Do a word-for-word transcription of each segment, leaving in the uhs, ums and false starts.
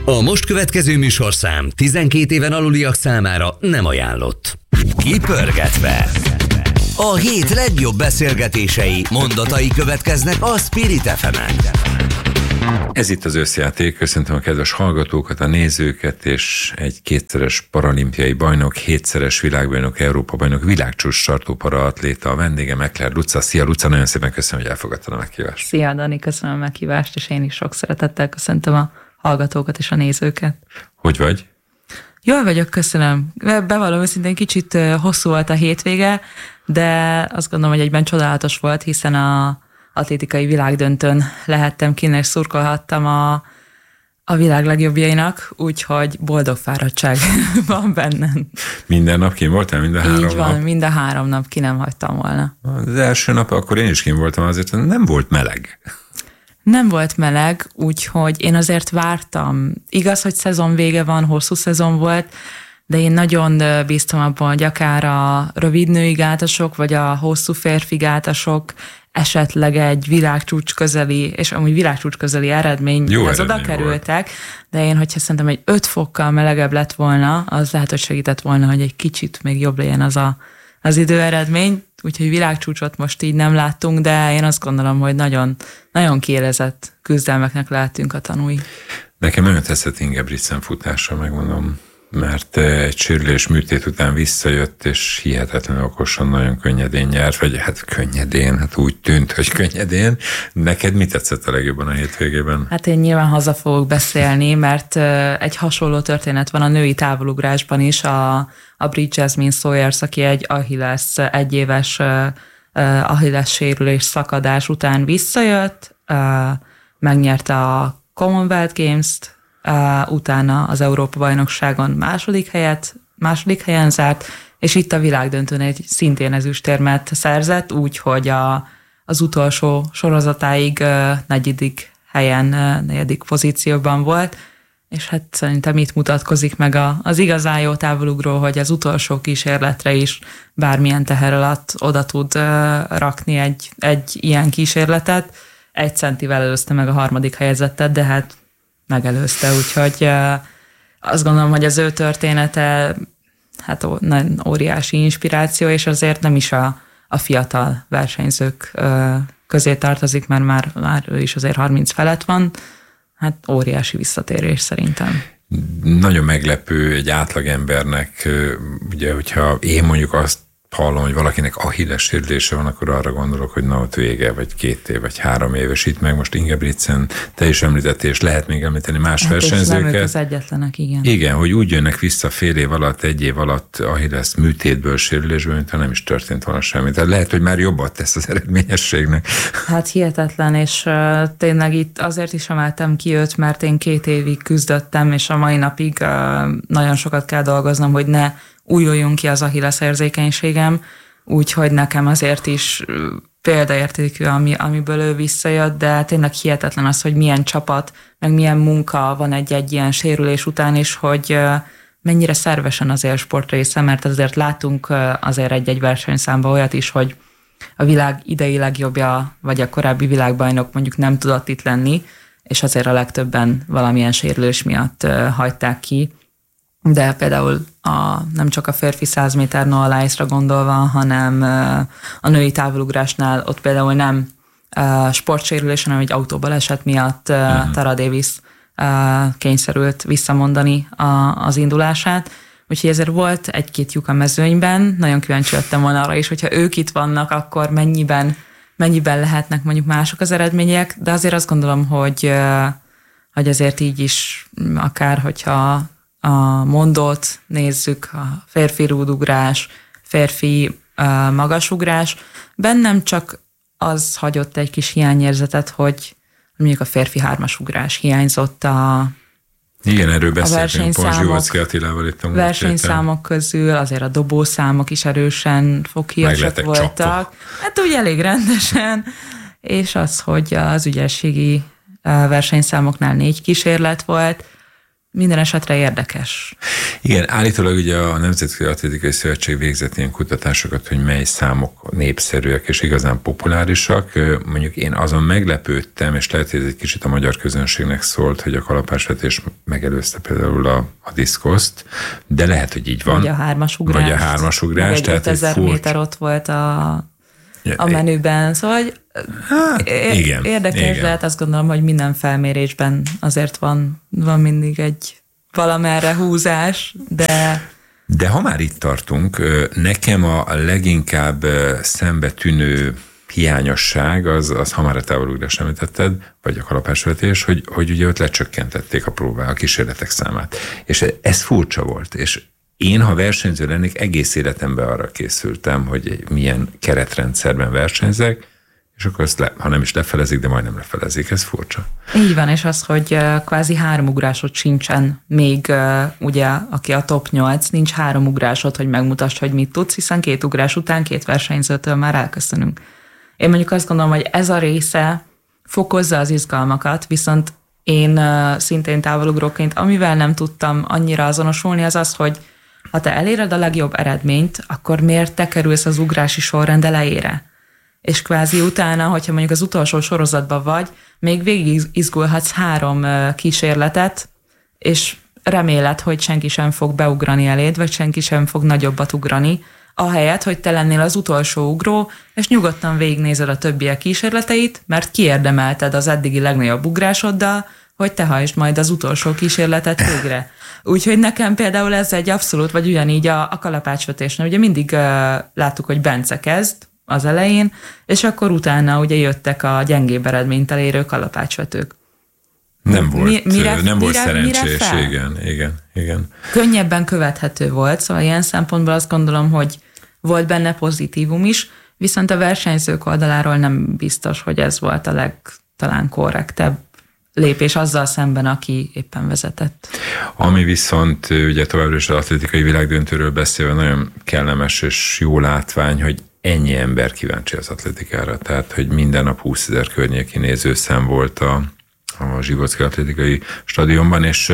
A most következő műsorszám tizenkét éven aluliak számára nem ajánlott. Kipörgetve. A hét legjobb beszélgetései, mondatai következnek a Spirit ef emen. Ez itt az Összjáték. Köszöntöm a kedves hallgatókat, a nézőket, és egy kétszeres paralimpiai bajnok, hétszeres világbajnok, Európa-bajnok, világcsúcs tartó paraatléta a vendége, Mekler Luca. Szia Luca, nagyon szépen köszönöm, hogy elfogadtad a meghívást. Szia Dani, köszönöm a meghívást, és én is sok szeretettel köszöntöm a hallgatókat és a nézőket. Hogy vagy? Jól vagyok, köszönöm. Bevallom őszintén, kicsit hosszú volt a hétvége, de azt gondolom, hogy egyben csodálatos volt, hiszen a atlétikai világdöntőn lehettem kint, és szurkolhattam a, a világ legjobbjainak, úgyhogy boldog fáradtság van bennem. Minden nap kint voltál? Minden három Így van, nap? minden három nap ki nem hagytam volna. Az első nap akkor én is kint voltam, azért nem volt meleg. Nem volt meleg, úgyhogy én azért vártam. Igaz, hogy szezon vége van, hosszú szezon volt, de én nagyon bíztam abban, hogy akár a rövid női gátosok, vagy a hosszú férfi gátosok esetleg egy világcsúcs közeli, és amúgy világcsúcs közeli eredményhez oda kerültek, de én, hogyha szerintem egy öt fokkal melegebb lett volna, az lehet, hogy segített volna, hogy egy kicsit még jobb legyen az a, az időeredmény, úgyhogy világcsúcsot most így nem láttunk, de én azt gondolom, hogy nagyon, nagyon kiélezett küzdelmeknek lehetünk a tanúi. Nekem nagyon tetszett Ingebrigtsen futása, megmondom, mert egy sérülés műtét után visszajött, és hihetetlenül okosan, nagyon könnyedén nyert, vagy hát könnyedén, hát úgy tűnt, hogy könnyedén. Neked mi tetszett a legjobban a hétvégében? Hát én nyilván haza fogok beszélni, mert egy hasonló történet van a női távolugrásban is, a, a Brit Jasmine Sawyers, aki egy Achilles, egyéves Achilles sérülés szakadás után visszajött, megnyerte a Commonwealth Games-t, Uh, utána az Európa-bajnokságon második helyet, második helyen zárt, és itt a világdöntőn egy szintén ezüstérmet szerzett, úgyhogy a, az utolsó sorozatáig uh, negyedik helyen, uh, negyedik pozícióban volt, és hát szerintem itt mutatkozik meg a, az igazán jó távolugró, hogy az utolsó kísérletre is bármilyen teher alatt oda tud uh, rakni egy, egy ilyen kísérletet. Egy centivel előzte meg a harmadik helyezettet, de hát megelőzte, úgyhogy uh, azt gondolom, hogy az ő története hát ó, nagyon óriási inspiráció, és azért nem is a, a fiatal versenyzők uh, közé tartozik, mert már, már ő is azért harminc felett van, hát óriási visszatérés szerintem. Nagyon meglepő egy átlagembernek, ugye, hogyha én mondjuk azt hallom, hogy valakinek Achilles sérülése van, akkor arra gondolok, hogy na ott vége, vagy két év, vagy három éves. Itt meg most Ingebrigtsen, te is említettél, és lehet még említeni más hát versenyzőket. Nem ők az egyetlenek, igen. Igen, hogy úgy jönnek vissza fél év alatt, egy év alatt Achilles műtétből, sérülésből, mintha nem is történt volna semmi. Tehát lehet, hogy már jobbat tesz az eredményességnek. Hát hihetetlen, és uh, tényleg itt azért is emeltem ki őt, mert én két évig küzdöttem, és a mai napig uh, nagyon sokat kell dolgoznom, hogy ne újuljon ki az Achilles érzékenységem, úgyhogy nekem azért is példaértékű, ami, amiből ő visszajött, de tényleg hihetetlen az, hogy milyen csapat, meg milyen munka van egy-egy ilyen sérülés után is, hogy mennyire szervesen az élsport része, mert azért látunk azért egy-egy versenyszámban olyat is, hogy a világ idei legjobbja, vagy a korábbi világbajnok mondjuk nem tudott itt lenni, és azért a legtöbben valamilyen sérülés miatt hagyták ki. De például a, nem csak a férfi száz méter Noah Lyles-ra gondolva, hanem a női távolugrásnál ott például nem sportsérülés, hanem egy autóbaleset miatt uh-huh. Tara Davis kényszerült visszamondani a, az indulását. Úgyhogy ezért volt egy-két lyuk a mezőnyben, nagyon kíváncsi lettem volna arra is, hogyha ők itt vannak, akkor mennyiben, mennyiben lehetnek mondjuk mások az eredmények, de azért azt gondolom, hogy, hogy azért így is, akár hogyha a mondót nézzük, a férfi rúdugrás, férfi uh, magasugrás, bennem csak az hagyott egy kis hiányérzetet, hogy mondjuk a férfi hármasugrás hiányzott a Igen, erről beszéltünk Pons Zsivolszky Attilával itt a múlt versenyszámok közül, azért a dobószámok is erősen foghíjasak voltak. Csapva. Hát úgy elég rendesen, és az, hogy az ügyességi versenyszámoknál négy kísérlet volt, minden esetre érdekes. Igen, állítólag ugye a Nemzetközi Atlétikai Szövetség végzett ilyen kutatásokat, hogy mely számok népszerűek és igazán populárisak. Mondjuk én azon meglepődtem, és lehet, hogy ez egy kicsit a magyar közönségnek szólt, hogy a kalapácsvetés megelőzte például a, a diszkoszt, de lehet, hogy így van. Vagy a hármasugrás. Vagy a hármasugrás. Meg egy ötezer méter ott volt a, a menüben, szóval hát, igen, érdekes, igen. de hát azt gondolom, hogy minden felmérésben azért van, van mindig egy valamerre húzás, de... De ha már itt tartunk, nekem a leginkább szembe tűnő hiányosság, az, az ha már a távolugrás említetted, vagy a kalapácsvetés, hogy, hogy ugye ott lecsökkentették a próbál, a kísérletek számát. És ez furcsa volt, és én, ha versenyző lennék, egész életemben arra készültem, hogy milyen keretrendszerben versenyzek, és akkor azt, le, ha nem is lefelezik, de majdnem lefelezik. Ez furcsa. Így van, és az, hogy kvázi három ugrásod sincsen még, ugye, aki a top nyolc, nincs három ugrásod, hogy megmutass, hogy mit tudsz, hiszen két ugrás után két versenyzőtől már elköszönünk. Én mondjuk azt gondolom, hogy ez a része fokozza az izgalmakat, viszont én szintén távolugróként, amivel nem tudtam annyira azonosulni, az az, hogy ha te eléred a legjobb eredményt, akkor miért te kerülsz az ugrási sorrend elejére? És kvázi utána, hogyha mondjuk az utolsó sorozatban vagy, még végig izgulhatsz három kísérletet, és reméled, hogy senki sem fog beugrani eléd, vagy senki sem fog nagyobbat ugrani, ahelyett, hogy te lennél az utolsó ugró, és nyugodtan végignézed a többiek kísérleteit, mert kiérdemelted az eddigi legnagyobb ugrásoddal, hogy te hajtsd majd az utolsó kísérletet végre. Úgyhogy nekem például ez egy abszolút, vagy ugyanígy a, a kalapácsvetésnél. Ugye mindig uh, láttuk, hogy Bence kezd az elején, és akkor utána ugye jöttek a gyengébb eredményt elérő kalapácsvetők. Nem volt, Mi, mire, nem volt mire, szerencsés, mire igen, igen, igen. Könnyebben követhető volt, szóval ilyen szempontból azt gondolom, hogy volt benne pozitívum is, viszont a versenyzők oldaláról nem biztos, hogy ez volt a legtalán korrektebb lépés azzal szemben, aki éppen vezetett. Ami viszont ugye továbbra is az atlétikai világdöntőről beszélve nagyon kellemes és jó látvány, hogy ennyi ember kíváncsi az atlétikára, tehát hogy minden nap húszezer környéki nézőszám volt a, a Zsibocki Atlétikai Stadionban, és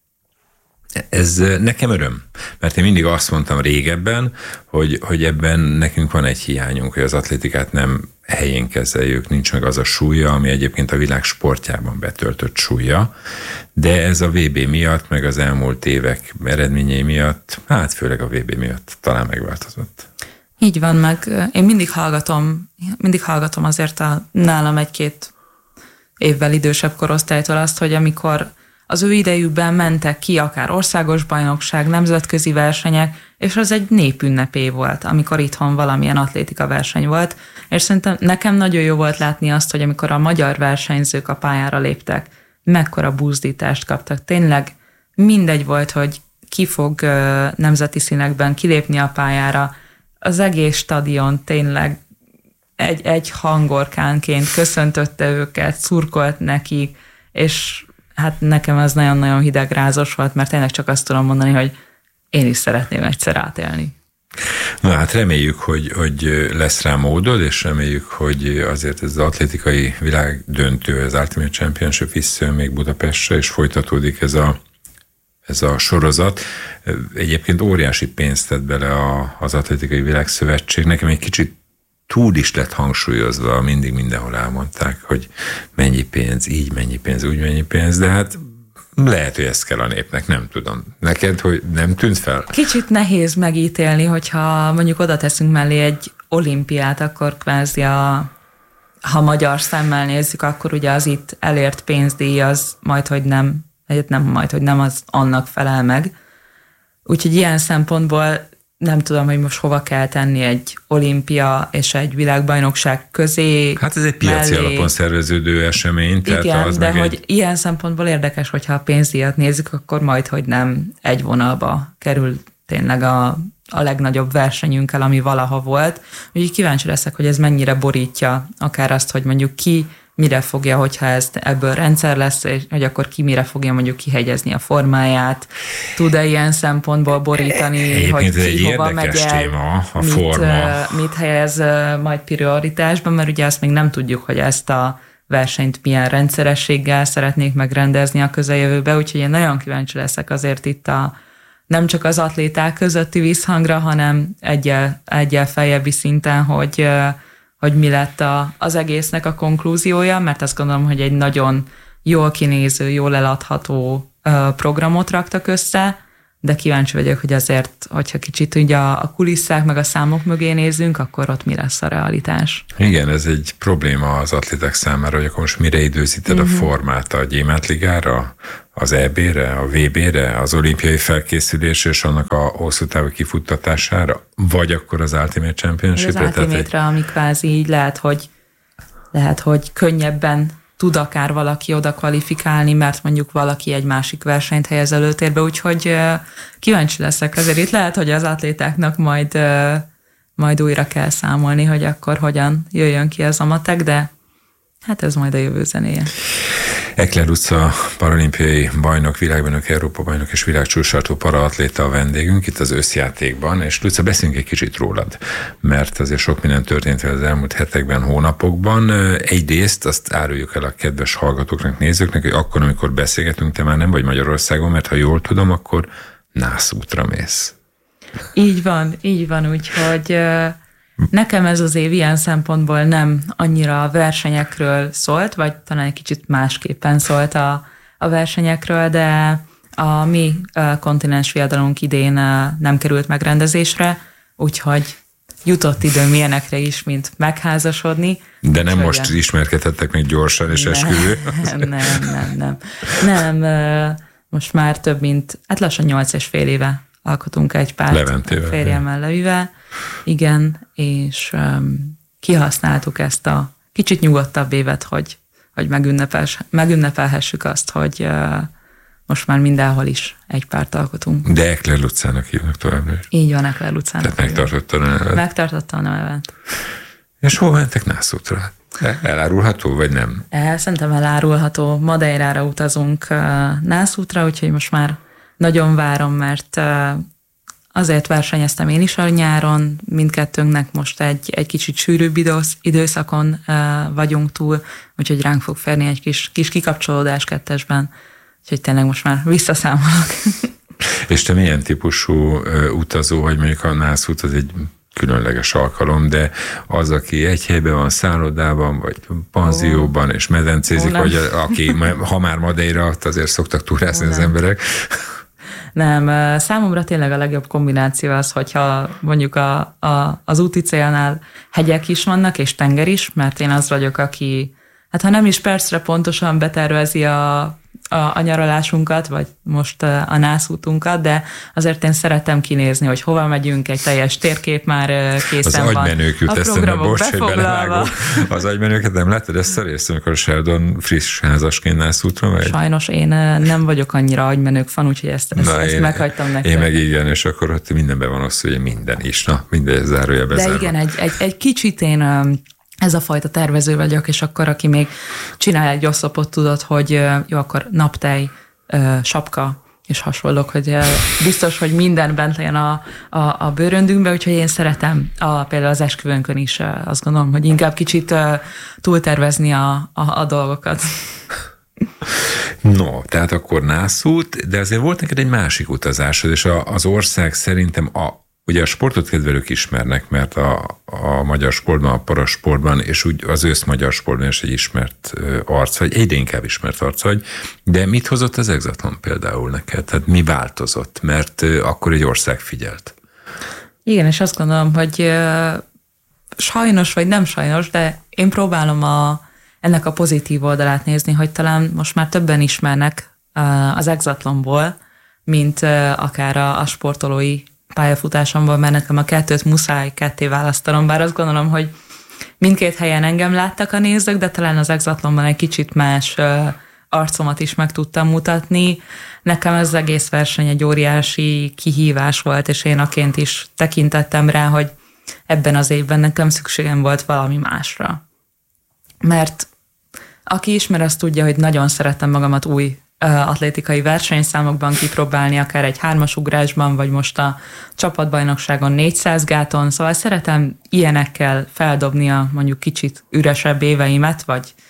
ez nekem öröm, mert én mindig azt mondtam régebben, hogy, hogy ebben nekünk van egy hiányunk, hogy az atlétikát nem helyén kezeljük, nincs meg az a súlya, ami egyébként a világ sportjában betöltött súlya, de ez a vé bé miatt, meg az elmúlt évek eredményei miatt, hát főleg a vé bé miatt talán megváltozott. Így van, meg én mindig hallgatom, mindig hallgatom azért a nálam egy-két évvel idősebb korosztálytól azt, hogy amikor az ő idejükben mentek ki akár országos bajnokság, nemzetközi versenyek, és az egy népünnepé volt, amikor itthon valamilyen atlétika verseny volt, és szerintem nekem nagyon jó volt látni azt, hogy amikor a magyar versenyzők a pályára léptek, mekkora buzdítást kaptak. Tényleg mindegy volt, hogy ki fog nemzeti színekben kilépni a pályára, az egész stadion tényleg egy, egy hangorkánként köszöntötte őket, szurkolt nekik, és hát nekem ez nagyon-nagyon hidegrázos volt, mert tényleg csak azt tudom mondani, hogy én is szeretném egyszer átélni. Na hát reméljük, hogy, hogy lesz rá módod, és reméljük, hogy azért ez az atlétikai világdöntő, az Ultimate Championship visszajön még Budapestre, és folytatódik ez a, ez a sorozat. Egyébként óriási pénzt tett bele a, az Atlétikai Világszövetség. Nekem egy kicsit túl is lett hangsúlyozva, mindig mindenhol elmondták, hogy mennyi pénz, így mennyi pénz, úgy mennyi pénz, de hát lehet, hogy ezt kell a népnek, nem tudom. Neked, hogy nem tűnt fel? Kicsit nehéz megítélni, hogyha mondjuk oda teszünk mellé egy olimpiát, akkor kvázi a, ha magyar szemmel nézzük, akkor ugye az itt elért pénzdíj az majd, hogy nem, nem majd, hogy nem az annak felel meg. Úgyhogy ilyen szempontból nem tudom, hogy most hova kell tenni egy olimpia és egy világbajnokság közé. Hát ez egy piaci mellé alapon szerveződő esemény. Tehát igen, az de hogy egy... ilyen szempontból érdekes, hogyha a pénzdíjat nézzük, akkor majd, hogy nem egy vonalba kerül tényleg a, a legnagyobb versenyünkkel, ami valaha volt. Úgyhogy kíváncsi leszek, hogy ez mennyire borítja akár azt, hogy mondjuk ki mire fogja, hogyha ez ebből rendszer lesz, és hogy akkor ki mire fogja mondjuk kihegyezni a formáját, tud-e ilyen szempontból borítani, hogy ki hova megy el, téma, a mit, forma. mit helyez majd prioritásban, mert ugye azt még nem tudjuk, hogy ezt a versenyt milyen rendszerességgel szeretnék megrendezni a közeljövőbe, úgyhogy én nagyon kíváncsi leszek azért itt a nem csak az atléták közötti visszhangra, hanem egyel, egyel feljebbi szinten, hogy, hogy mi lett a, az egésznek a konklúziója, mert azt gondolom, hogy egy nagyon jól kinéző, jól eladható programot raktak össze, de kíváncsi vagyok, hogy azért, hogyha kicsit ugye a kulisszák meg a számok mögé nézzünk, akkor ott mi lesz a realitás. Igen, ez egy probléma az atléták számára, hogy akkor most mire időzíted uh-huh. a formát, a gyémántligára, az é bé-re, a vé bé-re, az olimpiai felkészülésre és annak a hosszú távú kifuttatására, vagy akkor az Ultimate Championship-re? Az Ultimate-re, egy... ami kvázi így lehet, hogy lehet, hogy könnyebben tud akár valaki oda kvalifikálni, mert mondjuk valaki egy másik versenyt helyez előtérbe, úgyhogy kíváncsi leszek. Azért itt lehet, hogy az atlétáknak majd, majd újra kell számolni, hogy akkor hogyan jöjjön ki ez a matek, de hát ez majd a jövő zenéje. Ekler Luca, paralimpiai bajnok, világbajnok, Európa bajnok és világcsúcstartó paraatléta a vendégünk itt az összjátékban, és Luca, beszéljünk egy kicsit rólad, mert azért sok minden történt az elmúlt hetekben, hónapokban. Egyrészt azt áruljuk el a kedves hallgatóknak, nézőknek, hogy akkor, amikor beszélgetünk, te már nem vagy Magyarországon, mert ha jól tudom, akkor nászútra mész. Így van, így van, úgyhogy nekem ez az év ilyen szempontból nem annyira a versenyekről szólt, vagy talán egy kicsit másképpen szólt a, a versenyekről, de a mi kontinens viadalunk idén nem került megrendezésre, úgyhogy jutott időm ilyenekre is, mint megházasodni. De nem most olyan... ismerkedhettek még gyorsan és esküvő? Nem, nem, nem, nem. Nem, most már több mint, hát lassan nyolc és fél éve alkotunk egy párt Leventével, férjemmel, Levivel. Igen, és um, kihasználtuk ezt a kicsit nyugodtabb évet, hogy, hogy megünnepelhessük azt, hogy uh, most már mindenhol is egy párt alkotunk. De Ekler Lucának hívnak továbbra is. Így van, Ekler Lucának. Tehát megtartotta a nevet. Megtartotta a nevet. És hol mentek nászútra? Elárulható, vagy nem? El, szerintem elárulható. Madeirára utazunk uh, nászútra, úgyhogy most már nagyon várom, mert uh, azért versenyeztem én is a nyáron, mindkettőnknek most egy, egy kicsit sűrűbb idősz, időszakon uh, vagyunk túl, úgyhogy ránk fog férni egy kis, kis kikapcsolódás kettesben, úgyhogy tényleg most már visszaszámolok. És te milyen típusú uh, utazó, hogy mondjuk a nászút az egy különleges alkalom, de az, aki egy helyben van, szállodában, vagy panzióban, oh. és medencézik, oh, vagy aki, ha már Madeira, azért szoktak túrászni oh, az nem. emberek. Nem, számomra tényleg a legjobb kombináció az, hogyha mondjuk a, a, az úti célnál hegyek is vannak, és tenger is, mert én az vagyok, aki, hát ha nem is percre pontosan betervezi a A, a nyaralásunkat, vagy most a nászútunkat, de azért én szeretem kinézni, hogy hova megyünk, egy teljes térkép már készen van. Az agymenők jut eszembe, bocs, hogy belevágok. Az agymenőket nem láttad ezt a részt, amikor Sheldon friss házasként nászútra megy? Sajnos én nem vagyok annyira agymenők fan, úgyhogy ezt, ezt, ezt én, meghagytam nektek. Én meg igen, és akkor ott mindenben van az, hogy minden is. Na, minden zárója bezárva. De igen, egy, egy, egy kicsit én ez a fajta tervező vagyok, és akkor aki még csinál egy oszlopot, tudod, hogy jó, akkor naptej, sapka és hasonlók, hogy biztos, hogy minden bent legyen a, a, a bőröndünkbe, úgyhogy én szeretem a, például az esküvőnkön is azt gondolom, hogy inkább kicsit túltervezni a, a, a dolgokat. No, tehát akkor nászút, de azért volt neked egy másik utazásod, és az ország szerintem a ugye a sportot kedvelők ismernek, mert a, a magyar sportban, a parasportban, és úgy az ősz magyar sportban is egy ismert arc vagy, egyre inkább ismert arc vagy, de mit hozott az exatlon például neked? Tehát mi változott? Mert akkor egy ország figyelt. Igen, és azt gondolom, hogy sajnos, vagy nem sajnos, de én próbálom a, ennek a pozitív oldalát nézni, hogy talán most már többen ismernek az exatlonból, mint akár a, a sportolói pályafutásomban, mert nekem a kettőt muszáj ketté választanom, bár azt gondolom, hogy mindkét helyen engem láttak a nézők, de talán az exatlonban egy kicsit más uh, arcomat is meg tudtam mutatni. Nekem ez az egész verseny egy óriási kihívás volt, és én aként is tekintettem rá, hogy ebben az évben nekem szükségem volt valami másra. Mert aki ismer, azt tudja, hogy nagyon szerettem magamat új atlétikai versenyszámokban kipróbálni, akár egy hármasugrásban, vagy most a csapatbajnokságon négyszáz gáton, szóval szeretem ilyenekkel feldobni a mondjuk kicsit üresebb éveimet, vagy,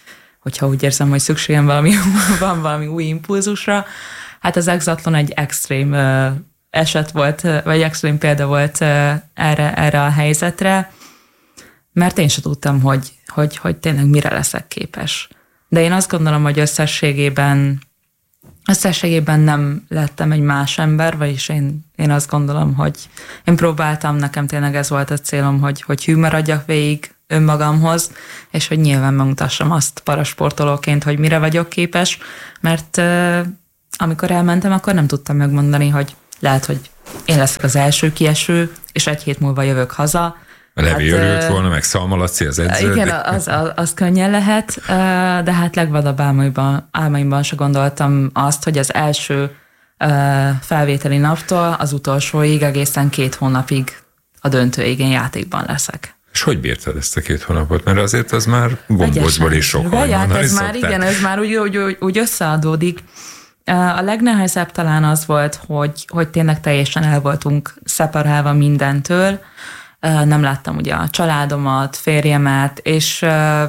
hogyha úgy érzem, hogy szükségem valami, van valami új impulzusra. Hát az exatlon egy extrém eset volt, vagy extrém példa volt erre, erre a helyzetre, mert én sem tudtam, hogy, hogy, hogy tényleg mire leszek képes. De én azt gondolom, hogy összességében, összességében nem lettem egy más ember, vagyis én, én azt gondolom, hogy én próbáltam, nekem tényleg ez volt a célom, hogy, hogy hű maradjak végig önmagamhoz, és hogy nyilván megmutassam azt parasportolóként, hogy mire vagyok képes, mert uh, amikor elmentem, akkor nem tudtam megmondani, hogy lehet, hogy én leszek az első kieső, és egy hét múlva jövök haza. A Levi hát, örült volna, meg Szalma Laci az edző. Igen, az, az, az könnyen lehet, de hát legvadabb álmaimban, álmaimban se gondoltam azt, hogy az első felvételi naptól az utolsóig, egészen két hónapig a döntőig én játékban leszek. És hogy bírtad ezt a két hónapot? Mert azért az már gombócból is sok vagy hát ez már, igen, ez már úgy, úgy, úgy összeadódik. A legnehezebb talán az volt, hogy, hogy tényleg teljesen el voltunk szeparálva mindentől. Nem láttam ugye a családomat, férjemet, és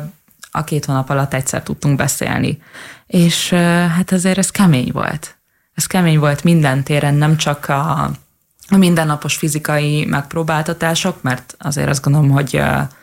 a két hónap alatt egyszer tudtunk beszélni. És hát azért ez kemény volt. Ez kemény volt minden téren, nem csak a, a mindennapos fizikai megpróbáltatások, mert azért azt gondolom, hogy,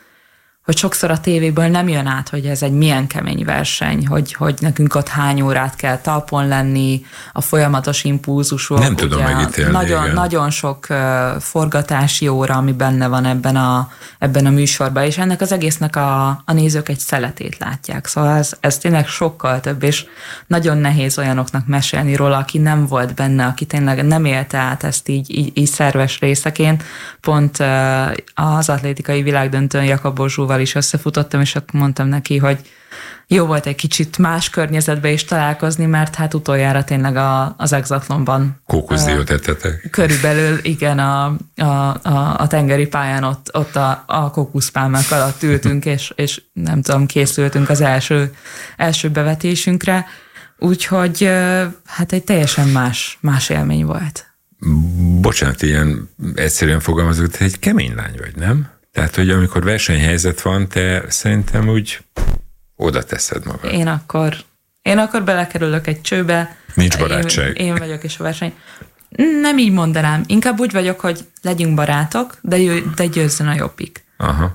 hogy sokszor a tévéből nem jön át, hogy ez egy milyen kemény verseny, hogy, hogy nekünk ott hány órát kell talpon lenni, a folyamatos impulzusok. Nem tudom megítélni. Nagyon, nagyon sok uh, forgatási óra, ami benne van ebben a, ebben a műsorban, és ennek az egésznek a, a nézők egy szeletét látják. Szóval ez, ez tényleg sokkal több, és nagyon nehéz olyanoknak mesélni róla, aki nem volt benne, aki tényleg nem élte át ezt így, így, így szerves részeként. Pont uh, az atlétikai világdöntőn Jakab Bozsúval is összefutottam, és akkor mondtam neki, hogy jó volt egy kicsit más környezetbe is találkozni, mert hát utoljára tényleg a, az exatlonban. Kókuszdiót ettetek. Körülbelül igen, a, a, a, a tengeri pályán ott, ott a, a kókuszpálmák alatt ültünk, és, és nem tudom, készültünk az első, első bevetésünkre, úgyhogy hát egy teljesen más, más élmény volt. Bocsánat, ilyen egyszerűen fogalmazok, te egy kemény lány vagy, nem? Tehát, hogy amikor versenyhelyzet van, te szerintem úgy oda teszed magad. Én akkor, én akkor belekerülök egy csőbe. Nincs barátság. Én, én vagyok és a verseny. Nem így mondanám. Inkább úgy vagyok, hogy legyünk barátok, de, jö, de győzzön a jobbik. Aha.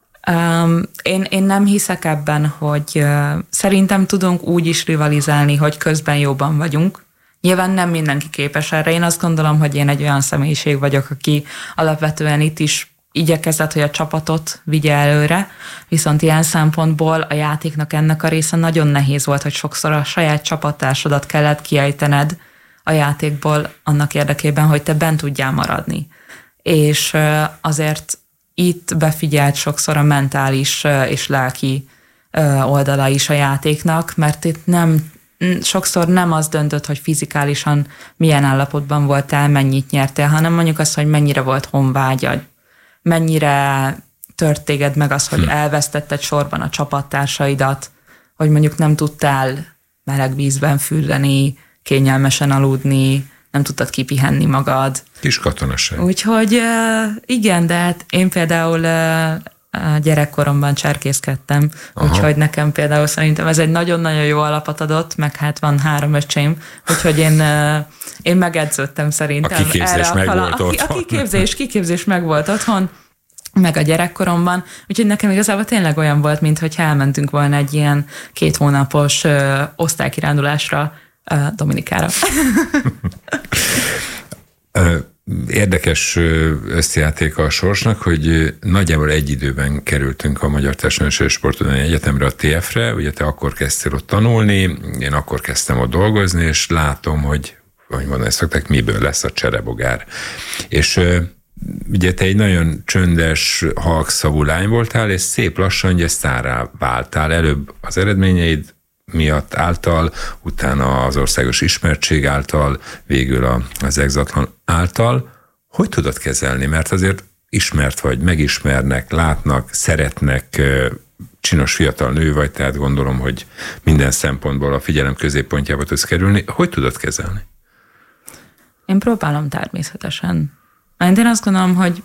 Um, én, én nem hiszek ebben, hogy uh, szerintem tudunk úgy is rivalizálni, hogy közben jóban vagyunk. Nyilván nem mindenki képes erre. Én azt gondolom, hogy én egy olyan személyiség vagyok, aki alapvetően itt is igyekezett, hogy a csapatot vigye előre, viszont ilyen szempontból a játéknak ennek a része nagyon nehéz volt, hogy sokszor a saját csapattársadat kellett kiejtened a játékból annak érdekében, hogy te bent tudjál maradni. És azért itt befigyelt sokszor a mentális és lelki oldala is a játéknak, mert itt nem, sokszor nem az döntött, hogy fizikálisan milyen állapotban voltál, mennyit nyertél, hanem mondjuk azt, hogy mennyire volt honvágyad, mennyire tört téged meg az, hogy elvesztetted sorban a csapattársaidat, hogy mondjuk nem tudtál meleg vízben fürdeni, kényelmesen aludni, nem tudtad kipihenni magad. Kis katonaság. Úgyhogy igen, de hát én például gyerekkoromban cserkészkedtem, aha, úgyhogy nekem például szerintem ez egy nagyon-nagyon jó alapot adott, meg hát van három öcsém, úgyhogy én, én megedződtem szerintem. A kiképzés meg volt otthon. A kiképzés, kiképzés meg volt otthon, meg a gyerekkoromban, úgyhogy nekem igazából tényleg olyan volt, mintha elmentünk volna egy ilyen két hónapos ö, osztálykirándulásra ö, Dominikára. Érdekes összjáték a sorsnak, hogy nagyjából egy időben kerültünk a Magyar Testnevelési és Sportudományi Egyetemre, a té ef-re, ugye te akkor kezdtél ott tanulni, én akkor kezdtem ott dolgozni, és látom, hogy, hogy mondani szokták, miből lesz a cserebogár. És ugye te egy nagyon csöndes, halkszavú lány voltál, és szép lassan ugye sztárrá váltál. Előbb az eredményeid miatt által, utána az országos ismertség által, végül az exatlon által. Hogy tudod kezelni? Mert azért ismert vagy, megismernek, látnak, szeretnek, csinos fiatal nő vagy, tehát gondolom, hogy minden szempontból a figyelem középpontjába tudsz kerülni. Hogy tudod kezelni? Én próbálom természetesen. Én azt gondolom, hogy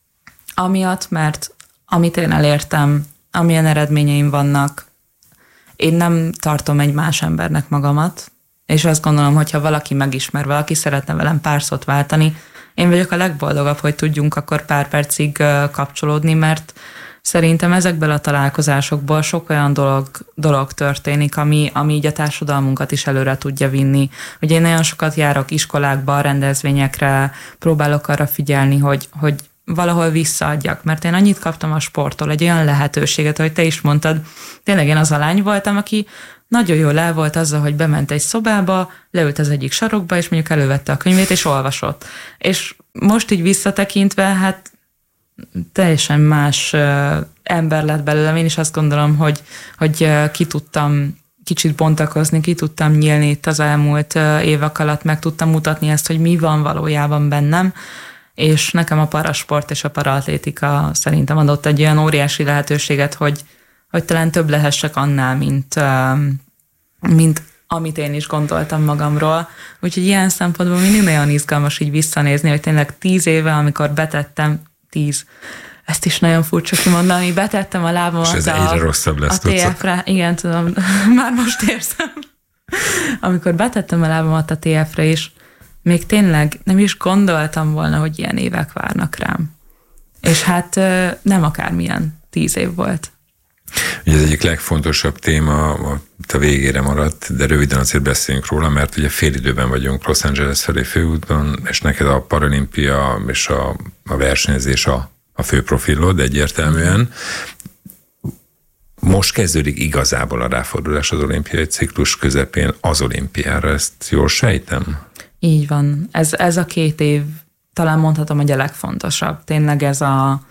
amiatt, mert amit én elértem, amilyen eredményeim vannak, én nem tartom egy más embernek magamat, és azt gondolom, hogyha valaki megismer, valaki szeretne velem pár szót váltani, én vagyok a legboldogabb, hogy tudjunk akkor pár percig kapcsolódni, mert szerintem ezekből a találkozásokból sok olyan dolog, dolog történik, ami, ami így a társadalmunkat is előre tudja vinni. Ugye én nagyon sokat járok iskolákba, rendezvényekre, próbálok arra figyelni, hogy, hogy valahol visszaadjak, mert én annyit kaptam a sporttól, egy olyan lehetőséget, hogy te is mondtad, tényleg én az a lány voltam, aki nagyon jól el volt azzal, hogy bement egy szobába, leült az egyik sarokba, és mondjuk elővette a könyvét, és olvasott. És most így visszatekintve, hát teljesen más uh, ember lett belőlem. Én is azt gondolom, hogy, hogy uh, ki tudtam kicsit bontakozni, ki tudtam nyílni itt az elmúlt uh, évek alatt, meg tudtam mutatni ezt, hogy mi van valójában bennem, és nekem a parasport és a paraatlétika szerintem adott egy olyan óriási lehetőséget, hogy, hogy talán több lehessek annál, mint, uh, mint amit én is gondoltam magamról. Úgyhogy ilyen szempontból mindig nagyon izgalmas így visszanézni, hogy tényleg tíz éve, amikor betettem, tíz, ezt is nagyon furcsa kimondani, betettem a lábamat és ez a, egyre rosszabb lesz, a té ef-re. Igen, tudom, már most érzem. Amikor betettem a lábamat a té ef-re is, még tényleg nem is gondoltam volna, hogy ilyen évek várnak rám. És hát nem akármilyen tíz év volt. Ugye ez egyik legfontosabb téma, a végére maradt, de röviden azért beszéljünk róla, mert ugye fél időben vagyunk Los Angeles felé főúton, és neked a paralimpia és a, a versenyzés a, a fő profilod egyértelműen. Most kezdődik igazából a ráfordulás az olimpiai ciklus közepén az olimpiára, ezt jól sejtem? Így van. Ez, ez a két év, talán mondhatom, hogy a legfontosabb. Tényleg ez a...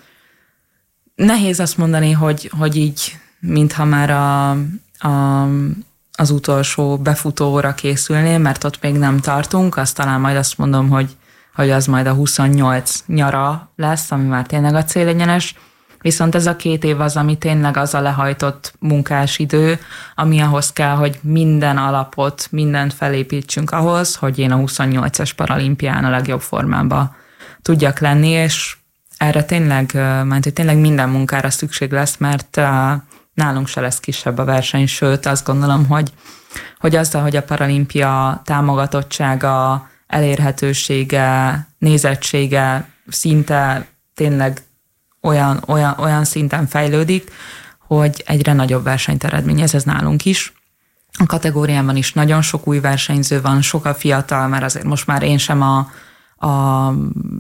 Nehéz azt mondani, hogy, hogy így, mintha már a, a, az utolsó befutóra készülnél, mert ott még nem tartunk, azt talán majd azt mondom, hogy, hogy az majd a huszonnyolc nyara lesz, ami már tényleg a célegyenes. Viszont ez a két év az, ami tényleg az a lehajtott munkásidő, ami ahhoz kell, hogy minden alapot, mindent felépítsünk ahhoz, hogy én a huszonnyolcas paralimpián a legjobb formában tudjak lenni, és erre tényleg, mert hogy tényleg minden munkára szükség lesz, mert nálunk se lesz kisebb a verseny, sőt azt gondolom, hogy, hogy azzal, hogy a paralimpia támogatottsága, elérhetősége, nézettsége szinte tényleg olyan, olyan, olyan szinten fejlődik, hogy egyre nagyobb versenyt eredményez ez nálunk is. A kategóriában is nagyon sok új versenyző van, sok a fiatal, mert azért most már én sem a, a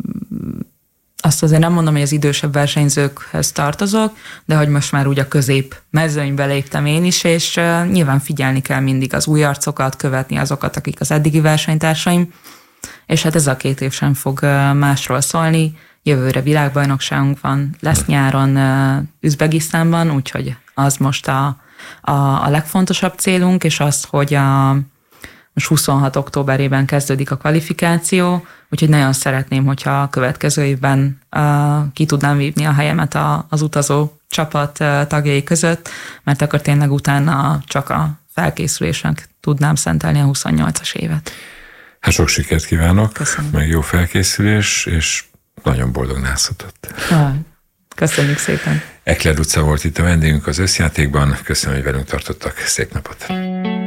azt azért nem mondom, hogy az idősebb versenyzőkhez tartozok, de hogy most már úgy a közép mezőnybe léptem én is, és uh, nyilván figyelni kell mindig az új arcokat, követni azokat, akik az eddigi versenytársaim, és hát ez a két év sem fog uh, másról szólni. Jövőre világbajnokságunk van, lesz nyáron uh, Üzbegisztánban, úgyhogy az most a, a, a legfontosabb célunk, és az, hogy a most huszonhat októberében kezdődik a kvalifikáció, úgyhogy nagyon szeretném, hogyha a következő évben uh, ki tudnám vívni a helyemet a, az utazó csapat uh, tagjai között, mert akkor tényleg utána csak a felkészülésnek tudnám szentelni a huszonnyolcas évet. Hát sok sikert kívánok, Köszönöm. Meg jó felkészülés, és nagyon boldog nászatot. Köszönjük szépen. Ekler Luca volt itt a vendégünk az Összjátékban. Köszönöm, hogy velünk tartottak. Szép napot!